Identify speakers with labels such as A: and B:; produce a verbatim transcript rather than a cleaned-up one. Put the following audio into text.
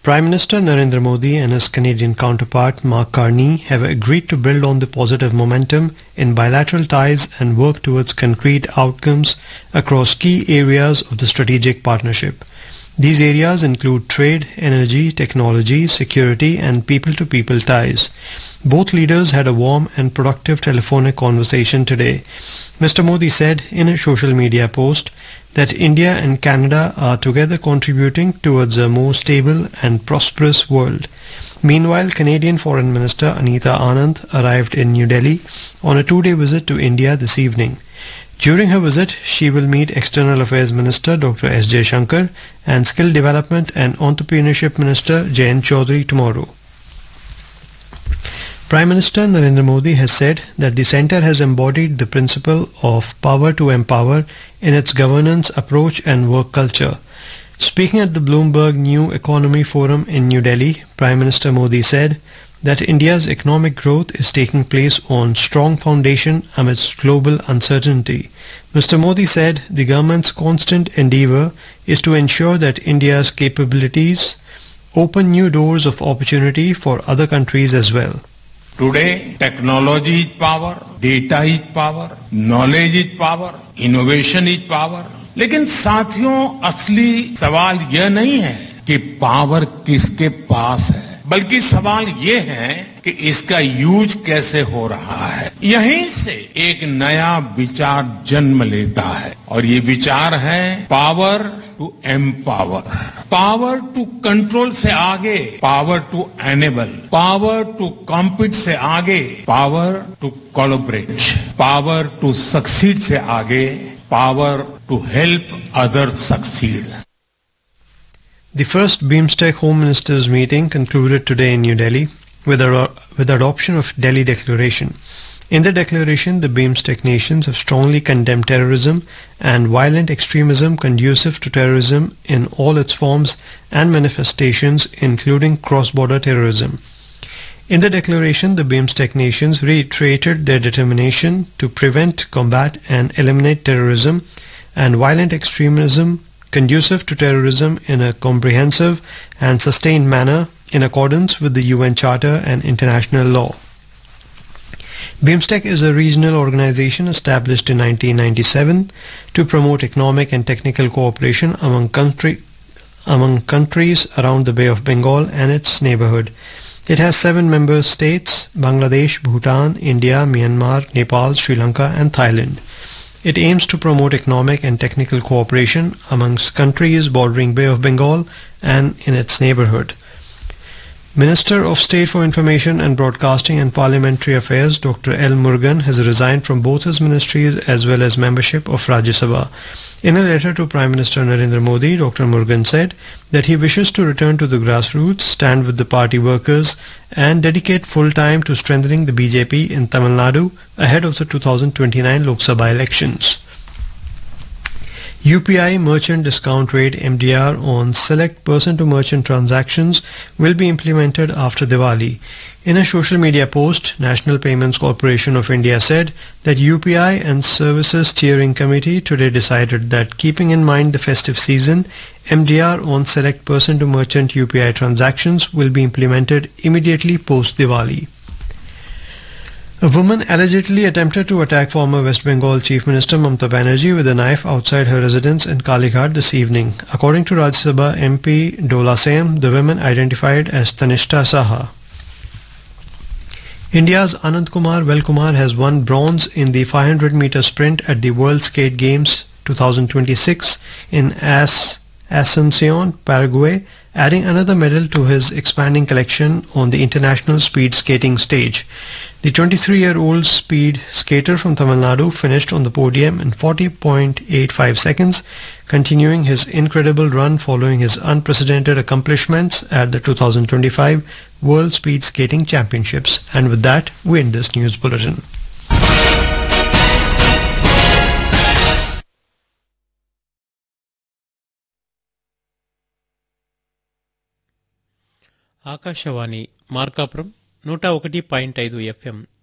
A: Prime Minister Narendra Modi and his Canadian counterpart Mark Carney have agreed to build on the positive momentum in bilateral ties and work towards concrete outcomes across key areas of the strategic partnership. These areas include trade, energy, technology, security and people-to-people ties. Both leaders had a warm and productive telephonic conversation today. Mister Modi said in a social media post that India and Canada are together contributing towards a more stable and prosperous world. Meanwhile, Canadian Foreign Minister Anita Anand arrived in New Delhi on a two-day visit to India this evening. During her visit, she will meet External Affairs Minister Doctor S. Jaishankar and Skill Development and Entrepreneurship Minister Jayant Chaudhary tomorrow. Prime Minister Narendra Modi has said that the centre has embodied the principle of power to empower in its governance approach and work culture. Speaking at the Bloomberg New Economy Forum in New Delhi, Prime Minister Modi said that India's economic growth is taking place on strong foundation amidst global uncertainty. Mister Modi said the government's constant endeavour is to ensure that India's capabilities open new doors of opportunity for other countries as well.
B: Today, technology is power, data is power, knowledge is power, innovation is power. लेकिन साथियों असली सवाल यह नहीं है कि power किसके पास है, बल्कि सवाल ये है कि इसका यूज कैसे हो रहा है. यहीं से एक नया विचार जन्म लेता है और ये विचार है power to empower. Power to control से आगे power to enable, power to compete से आगे power to collaborate, power to succeed से आगे power to help others succeed.
A: The first BIMSTEC Home Ministers meeting concluded today in New Delhi with, a, with adoption of Delhi Declaration. In the declaration, the BIMSTEC nations have strongly condemned terrorism and violent extremism conducive to terrorism in all its forms and manifestations, including cross-border terrorism. In the declaration, the BIMSTEC nations reiterated their determination to prevent, combat and eliminate terrorism and violent extremism conducive to terrorism in a comprehensive and sustained manner in accordance with the U N Charter and international law. BIMSTEC is a regional organization established in nineteen ninety-seven to promote economic and technical cooperation among, country, among countries around the Bay of Bengal and its neighborhood. It has seven member states: Bangladesh, Bhutan, India, Myanmar, Nepal, Sri Lanka and Thailand. It aims to promote economic and technical cooperation amongst countries bordering Bay of Bengal and in its neighborhood. Minister of State for Information and Broadcasting and Parliamentary Affairs Doctor L. Murugan has resigned from both his ministries as well as membership of Rajya Sabha. In a letter to Prime Minister Narendra Modi, Doctor Murugan said that he wishes to return to the grassroots, stand with the party workers and dedicate full time to strengthening the B J P in Tamil Nadu ahead of the two thousand twenty-nine Lok Sabha elections. U P I merchant discount rate M D R on select person-to-merchant transactions will be implemented after Diwali. In a social media post, National Payments Corporation of India said that U P I and Services Steering Committee today decided that keeping in mind the festive season, M D R on select person-to-merchant U P I transactions will be implemented immediately post-Diwali. A woman allegedly attempted to attack former West Bengal Chief Minister Mamata Banerjee with a knife outside her residence in Kalighat this evening. According to Rajya Sabha M P Dola Sem, the woman identified as Tanishta Saha. India's Anand Kumar Velkumar has won bronze in the five hundred meter sprint at the World Skate Games twenty twenty-six in As Asuncion, Paraguay, adding another medal to his expanding collection on the international speed skating stage. The twenty-three-year-old speed skater from Tamil Nadu finished on the podium in forty point eight five seconds, continuing his incredible run following his unprecedented accomplishments at the two thousand twenty-five World Speed Skating Championships. And with that, we end this news bulletin.
C: Akashvani Markapuram నూట ఒకటి point ఐదు FM